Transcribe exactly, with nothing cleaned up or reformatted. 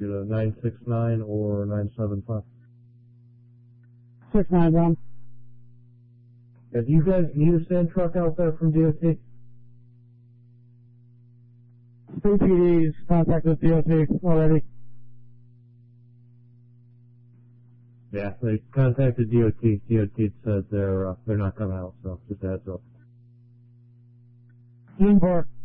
either nine six nine or nine seven five. six nine one. Yeah, do you guys need a sand truck out there from D O T? C P D's contacted D O T already. Yeah, they contacted D O T. D O T said they're uh, they're not coming out, so just a heads up. ten four.